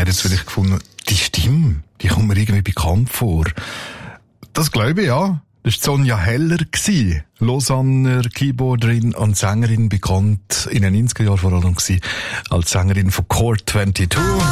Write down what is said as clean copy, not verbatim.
hat jetzt vielleicht gefunden, die Stimme, die kommt mir irgendwie bekannt vor. Das glaube ich, ja. Das war Sonja Heller, Lausanner Keyboarderin und Sängerin, bekannt in den 90er Jahren vor allem als Sängerin von Core 22.